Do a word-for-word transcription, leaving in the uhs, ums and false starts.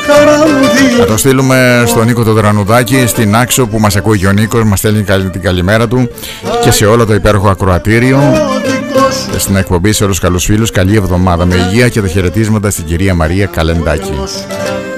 Θα το στείλουμε στον Νίκο τον Τρανουδάκη, στην Άξο που μας ακούει ο Νίκος, μας στέλνει την καλημέρα του, και σε όλο το υπέροχο ακροατήριο, στην εκπομπή, σε όλους τους καλούς φίλους. Καλή εβδομάδα με υγεία και τα χαιρετίσματα στην κυρία Μαρία Καλεντάκη.